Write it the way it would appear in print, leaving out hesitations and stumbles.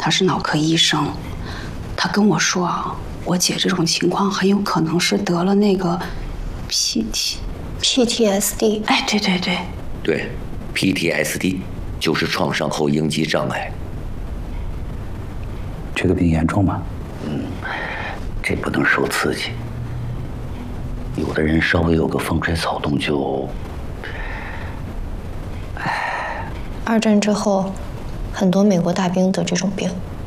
他是脑科医生，他跟我说啊，我姐这种情况很有可能是得了那个 PTSD。 哎，对对对， 对 ，PTSD 就是创伤后应激障碍。 这个病严重吗？ 这不能受刺激。有的人稍微有个风吹草动就…… 二战之后，很多美国大兵得这种病。